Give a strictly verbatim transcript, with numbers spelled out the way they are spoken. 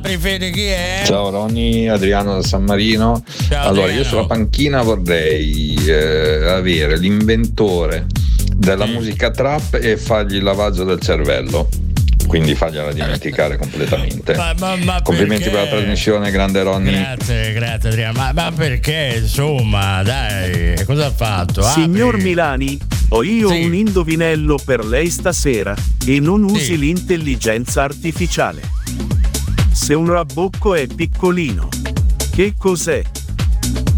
Apri Fede, chi è? Ciao Ronny, Adriano da San Marino. Ciao, allora, Adriano. io sulla panchina vorrei eh, avere l'inventore della Sì. musica trap e fargli il lavaggio del cervello. Quindi fargliela dimenticare completamente. Ma, ma, ma Complimenti perché? per la trasmissione, grande Ronny. Grazie, grazie Adriano. Ma, ma perché, insomma, dai, cosa ha fatto? Signor Apri. Milani, ho io Sì. un indovinello per lei stasera e non usi Sì. l'intelligenza artificiale. Se un rabocco è piccolino, che cos'è?